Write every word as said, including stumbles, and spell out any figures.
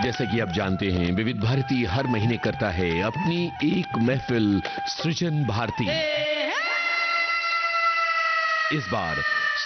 जैसे कि आप जानते हैं, विविध भारती हर महीने करता है अपनी एक महफिल सृजन भारती। इस बार